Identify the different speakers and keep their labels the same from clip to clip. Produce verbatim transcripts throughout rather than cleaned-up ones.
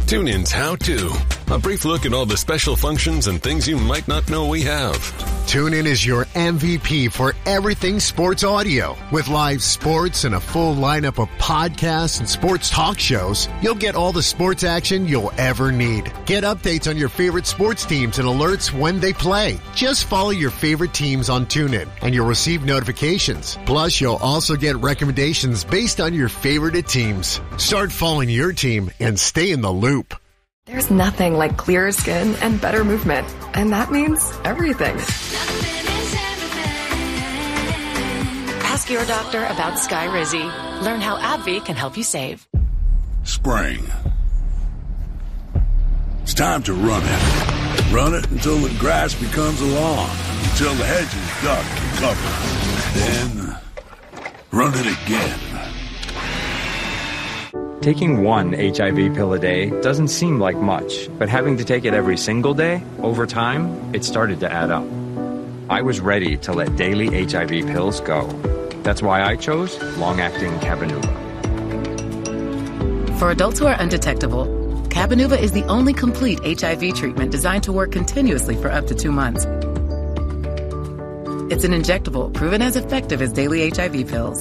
Speaker 1: TuneIn's How To. A brief look at all the special functions and things you might not know we have.
Speaker 2: TuneIn is your M V P for everything sports audio. With live sports and a full lineup of podcasts and sports talk shows, you'll get all the sports action you'll ever need. Get updates on your favorite sports teams and alerts when they play. Just follow your favorite teams on TuneIn, and you'll receive notifications. Plus, you'll also get recommendations based on your favorite teams. Start following your team and stay in the loop.
Speaker 3: There's nothing like clearer skin and better movement. And that means everything.
Speaker 4: Ask your doctor about Skyrizi. Learn how AbbVie can help you save.
Speaker 5: Spring. It's time to run it. Run it until the grass becomes a lawn. Until the hedges duck and cover. Then run it again.
Speaker 6: Taking one H I V pill a day doesn't seem like much, but having to take it every single day, over time, it started to add up. I was ready to let daily H I V pills go. That's why I chose long-acting Cabenuva.
Speaker 7: For adults who are undetectable, Cabenuva is the only complete H I V treatment designed to work continuously for up to two months. It's an injectable proven as effective as daily H I V pills.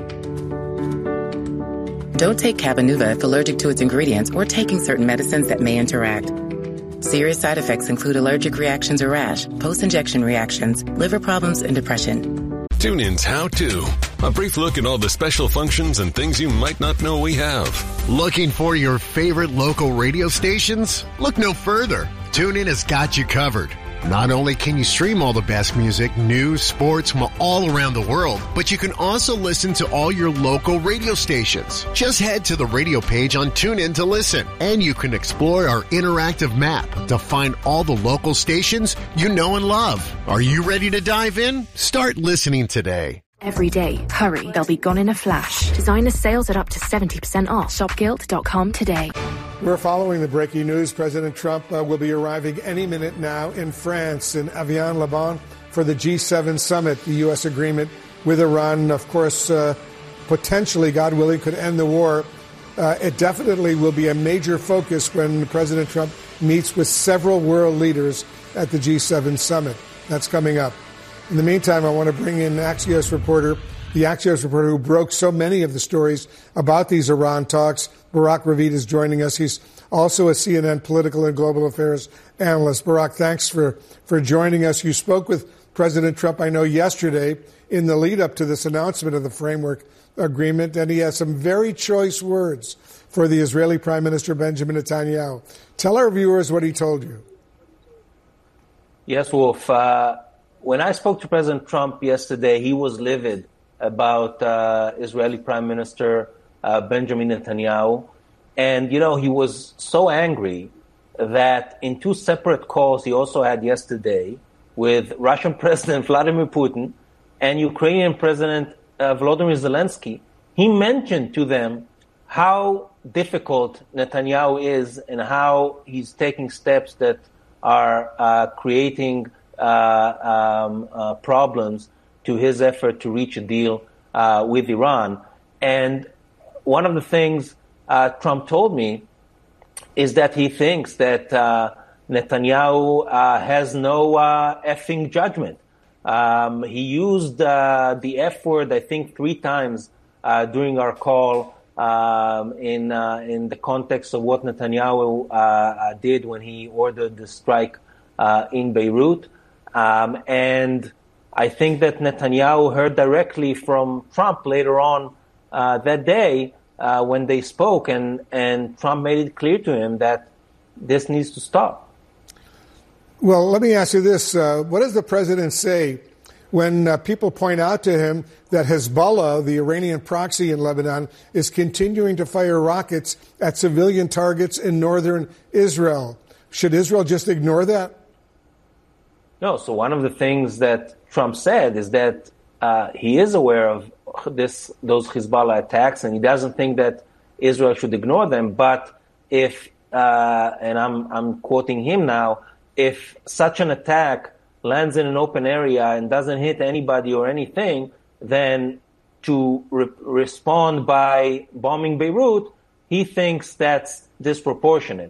Speaker 7: Don't take Cabenuva if allergic to its ingredients or taking certain medicines that may interact. Serious side effects include allergic reactions or rash, post-injection reactions, liver problems, and depression.
Speaker 1: TuneIn's How To. A brief look at all the special functions and things you might not know we have.
Speaker 2: Looking for your favorite local radio stations? Look no further. TuneIn has got you covered. Not only can you stream all the best music, news, sports from all around the world, but you can also listen to all your local radio stations. Just head to the radio page on TuneIn to listen, and you can explore our interactive map to find all the local stations you know and love. Are you ready to dive in? Start listening today.
Speaker 8: Every day, hurry, they'll be gone in a flash. Designer sales at up to seventy percent off. shop gilt dot com today.
Speaker 9: We're following the breaking news. President Trump uh, will be arriving any minute now in France, in Avion-le-Bon, for the G seven summit. The U S agreement with Iran, of course, uh, potentially, God willing, could end the war. Uh, it definitely will be a major focus when President Trump meets with several world leaders at the G seven summit. That's coming up. In the meantime, I want to bring in Axios reporter, the Axios reporter who broke so many of the stories about these Iran talks. Barak Ravid is joining us. He's also a C N N political and global affairs analyst. Barak, thanks for, for joining us. You spoke with President Trump, I know, yesterday in the lead up to this announcement of the framework agreement, and he has some very choice words for the Israeli Prime Minister Benjamin Netanyahu. Tell our viewers what he told you.
Speaker 10: Yes, Wolf. Uh, when I spoke to President Trump yesterday, he was livid about uh, Israeli Prime Minister uh, Benjamin Netanyahu. And, you know, he was so angry that in two separate calls he also had yesterday with Russian President Vladimir Putin and Ukrainian President uh, Volodymyr Zelensky, he mentioned to them how difficult Netanyahu is and how he's taking steps that are uh, creating uh, um, uh, problems to his effort to reach a deal uh, with Iran. And one of the things uh, Trump told me is that he thinks that uh, Netanyahu uh, has no uh, effing judgment. Um, he used uh, the F word, I think, three times uh, during our call um, in uh, in the context of what Netanyahu uh, uh, did when he ordered the strike uh, in Beirut. Um, and I think that Netanyahu heard directly from Trump later on uh, that day uh, when they spoke, and, and Trump made it clear to him that this needs to stop.
Speaker 9: Well, let me ask you this. Uh, what does the president say when uh, people point out to him that Hezbollah, the Iranian proxy in Lebanon, is continuing to fire rockets at civilian targets in northern Israel? Should Israel just ignore that?
Speaker 10: No. So one of the things that Trump said is that uh, he is aware of this, those Hezbollah attacks, and he doesn't think that Israel should ignore them. But if, uh, and I'm, I'm quoting him now, if such an attack lands in an open area and doesn't hit anybody or anything, then to re- respond by bombing Beirut, he thinks that's disproportionate.